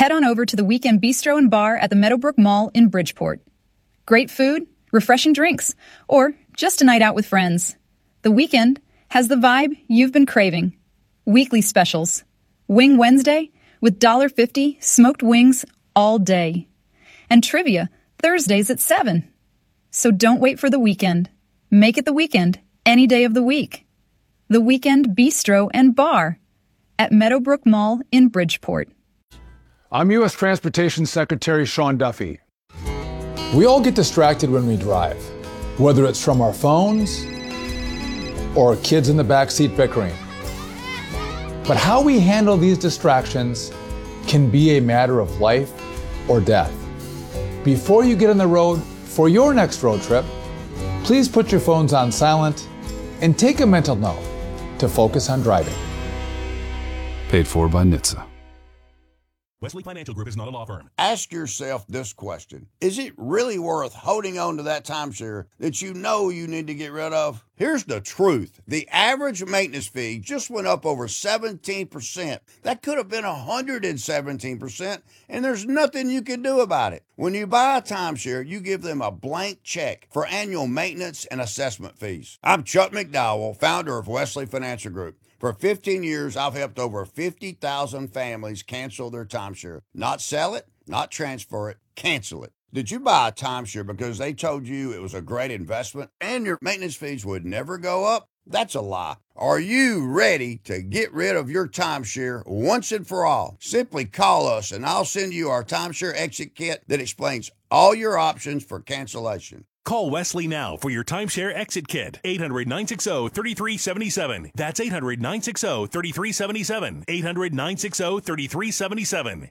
head on over to the Weekend Bistro and Bar at the Meadowbrook Mall in Bridgeport. Great food, refreshing drinks, or just a night out with friends. The Weekend has the vibe you've been craving. Weekly specials. Wing Wednesday with $1.50 smoked wings all day. And trivia Thursdays at 7. So don't wait for the weekend. Make it the weekend any day of the week. The Weekend Bistro and Bar at Meadowbrook Mall in Bridgeport. I'm U.S. Transportation Secretary Sean Duffy. We all get distracted when we drive, whether it's from our phones or kids in the backseat bickering. But how we handle these distractions can be a matter of life or death. Before you get on the road for your next road trip, please put your phones on silent and take a mental note to focus on driving. Paid for by NHTSA. Wesley Financial Group is not a law firm. Ask yourself this question. Is it really worth holding on to that timeshare that you know you need to get rid of? Here's the truth. The average maintenance fee just went up over 17%. That could have been 117%, and there's nothing you can do about it. When you buy a timeshare, you give them a blank check for annual maintenance and assessment fees. I'm Chuck McDowell, founder of Wesley Financial Group. For 15 years, I've helped over 50,000 families cancel their timeshare. Not sell it, not transfer it, cancel it. Did you buy a timeshare because they told you it was a great investment and your maintenance fees would never go up? That's a lie. Are you ready to get rid of your timeshare once and for all? Simply call us and I'll send you our timeshare exit kit that explains all your options for cancellation. Call Wesley now for your timeshare exit kit. 800-960-3377. That's 800-960-3377. 800-960-3377.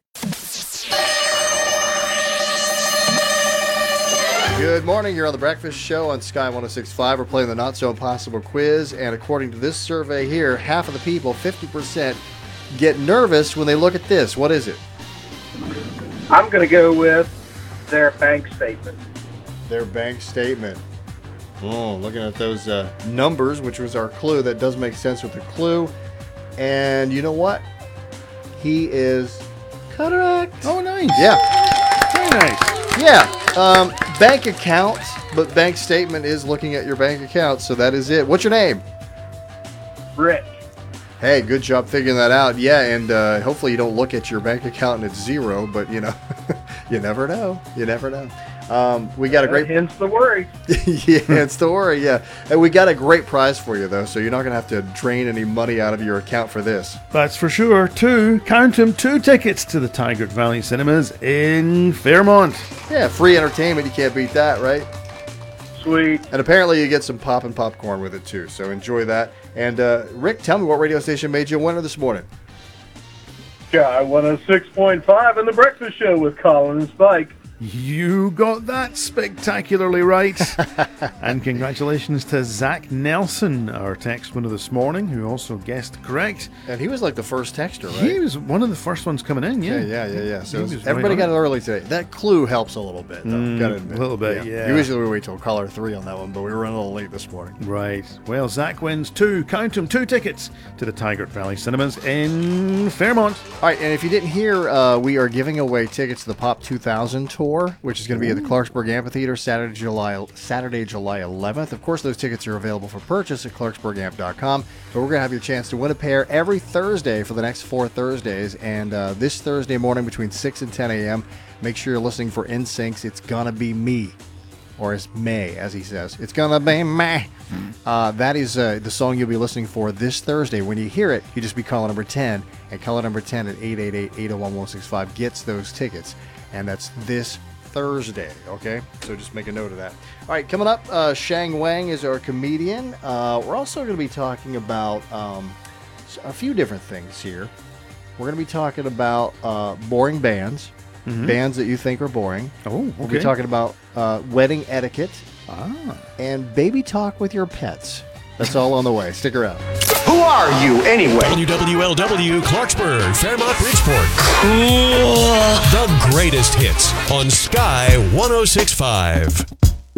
Good morning. You're on The Breakfast Show on Sky 106.5. We're playing the Not So Impossible quiz. And according to this survey here, half of the people, 50%, get nervous when they look at this. What is it? I'm going to go with their bank statement. Their bank statement. Oh, looking at those numbers, which was our clue. That does make sense with the clue. And you know what? He is correct. Oh, nice. Yeah. Very nice. Yeah. Bank account, but bank statement is looking at your bank account. So that is it. What's your name? Rick. Hey, good job figuring that out. Yeah, and hopefully you don't look at your bank account and it's zero, but you know, you never know. You never know. We got a great... Hence the worry. Yeah, it's the worry, yeah. And we got a great prize for you, though, so you're not going to have to drain any money out of your account for this. That's for sure. Two tickets to the Tigard Valley Cinemas in Fairmont. Yeah, free entertainment. You can't beat that, right? Sweet. And apparently you get some pop and popcorn with it, too, so enjoy that. And, Rick, tell me what radio station made you a winner this morning. Sky 106.5 and The Breakfast Show with Colin and Spike. You got that spectacularly right. And congratulations to Zach Nelson, our text winner this morning, who also guessed correct. And he was like the first texter, right? He was one of the first ones coming in, yeah. Yeah. So everybody got it early today. That clue helps a little bit, though. Gotta admit. A little bit, yeah. Usually we wait till caller 3 on that one, but we were running a little late this morning. Right. Well, Zach wins two tickets to the Tigard Valley Cinemas in Fairmont. All right, and if you didn't hear, we are giving away tickets to the Pop 2000 tour, which is going to be at the Clarksburg Amphitheater Saturday, July 11th. Of course, those tickets are available for purchase at clarksburgamp.com, but we're going to have your chance to win a pair every Thursday for the next 4 Thursdays, and this Thursday morning between 6 and 10 a.m., make sure you're listening for NSYNC's It's Gonna Be Me, or as May, as he says. It's gonna be me. That is the song you'll be listening for this Thursday. When you hear it, you just be caller number 10, and caller number 10 at 888-801-1065 gets those tickets. And that's this Thursday, okay? So just make a note of that. All right, coming up, Shang Wang is our comedian. We're also going to be talking about a few different things here. We're going to be talking about boring bands, bands that you think are boring. Oh, okay. We'll be talking about wedding etiquette and baby talk with your pets. That's all on the way. Stick around. Who are you, anyway? WWLW, Clarksburg, Fairmont, Bridgeport. Cool. The greatest hits on Sky 106.5.